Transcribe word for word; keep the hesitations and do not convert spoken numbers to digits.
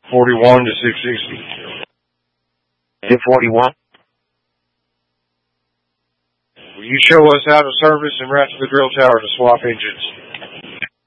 forty-one to six sixty. ten forty-one. Will you show us how to service and route to the drill tower to swap engines?